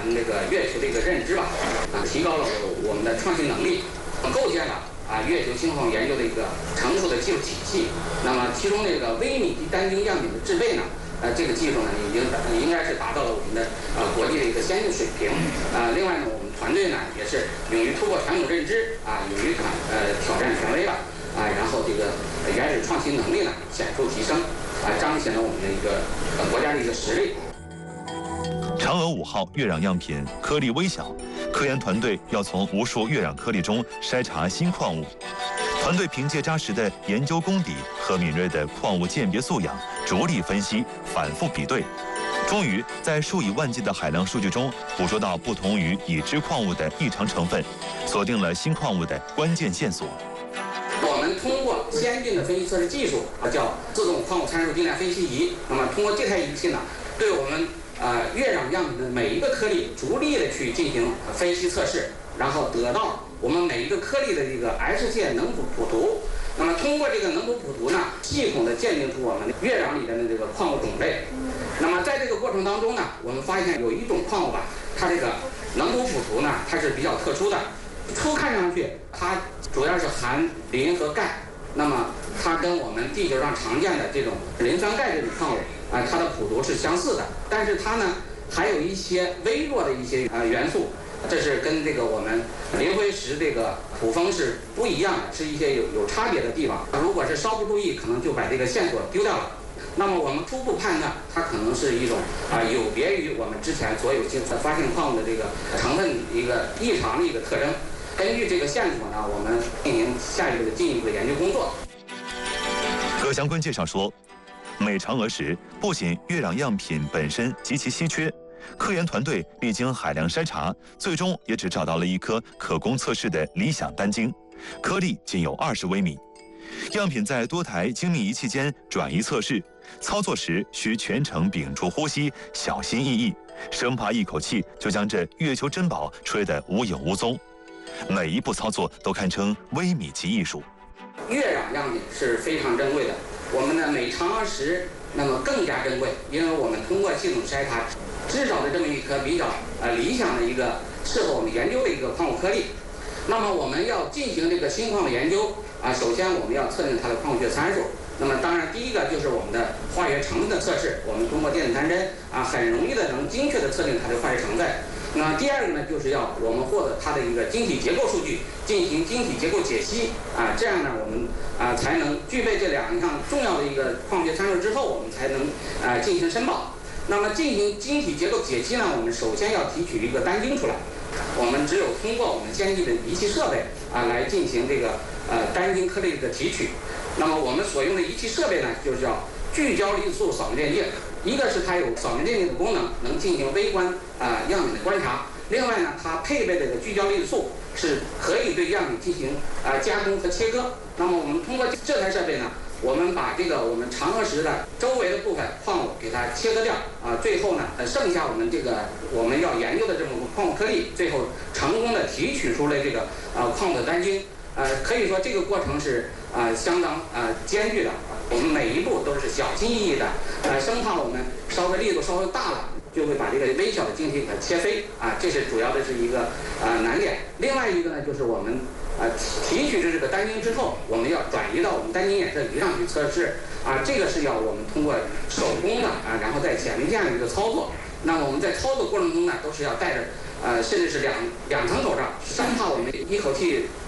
们这个月球的一个认知吧，提高了我们的创新能力，构建了月球星况研究的一个成熟的技术体系。那么其中这个微米级单晶样品的制备呢，这个技术呢应该是达到了我们的国际的一个先进水平。另外呢，我们团队呢也是勇于突破传统认知勇于挑战权威了然后这个原始创新能力呢显著提升彰显了我们的一个国家的一个实力。 嫦娥5号月壤样品颗粒微小，科研团队要从无数月壤颗粒中筛查新矿物。团队凭借扎实的研究功底和敏锐的矿物鉴别素养，逐粒分析、反复比对，终于在数以万计的海量数据中捕捉到不同于已知矿物的异常成分，锁定了新矿物的关键线索。 我们通过先进的分析测试技术叫自动矿物参数定量分析仪。那么通过这台仪器呢，对我们月壤样品的每一个颗粒逐粒的去进行分析测试，然后得到我们每一个颗粒的这个 H 线能谱图。那么通过这个能谱图呢，系统的鉴定出我们月壤里的这个矿物种类。那么在这个过程当中呢，我们发现有一种矿物吧，它这个能谱图呢，它是比较特殊的。初看上去，它主要是含磷和钙。那么它跟我们地球上常见的这种磷酸钙这种矿物它的谱图是相似的，但是它呢还有一些微弱的一些元素，这是跟这个我们磷灰石这个谱风是不一样的，是一些有差别的地方。如果是稍不注意，可能就把这个线索丢掉了。那么我们初步判断，它可能是一种有别于我们之前所有发现矿物的这个成分一个异常的一个特征。根据这个线索呢，我们进行下一步的进一步的研究工作。 葛祥坤介绍说，美嫦娥时不仅月壤样品本身极其稀缺，科研团队历经海量筛查，最终也只找到了一颗可供测试的理想单晶，颗粒仅有20微米。样品在多台精密仪器间转移测试，操作时需全程屏住呼吸，小心翼翼，生怕一口气就将这月球珍宝吹得无影无踪。每一步操作都堪称微米级艺术。 月壤样品是非常珍贵的，我们的美嫦娥石那么更加珍贵，因为我们通过系统筛查，至少的这么一颗比较理想的一个适合我们研究的一个矿物颗粒。那么我们要进行这个新矿的研究首先我们要测定它的矿物学参数。那么当然第一个就是我们的化学成分的测试，我们通过电子探针很容易的能精确的测定它的化学成分。那第二个呢，就是要我们获得它的一个晶体结构数据，进行晶体结构解析这样呢，我们才能具备这2项重要的一个矿学参数之后，我们才能进行申报。那么进行晶体结构解析呢，我们首先要提取一个单晶出来。我们只有通过我们先进的仪器设备来进行这个单晶颗粒的提取。那么我们所用的仪器设备呢，就是叫聚焦粒子束扫描电镜。一个是它有扫描电镜的功能，能进行微观样品的观察。另外呢，它配备的这个聚焦粒子束是可以对样品进行加工和切割。那么我们通过这台设备呢，我们把这个我们嫦娥石的周围的部分矿物给它切割掉最后呢，剩下我们这个我们要研究的这种矿物颗粒，最后成功的提取出了这个矿物的单晶。可以说这个过程是相当艰巨的。我们每一步都是小心翼翼的生怕我们稍微力度稍微大了，就会把这个微小的晶体给它切飞这是主要的是一个难点。另外一个呢，就是我们提取这个单晶之后，我们要转移到我们单晶衍射仪上去测试这个是要我们通过手工的然后在显微镜一个操作。那么我们在操作过程中呢，都是要戴着甚至是两层口罩，生怕我们一口气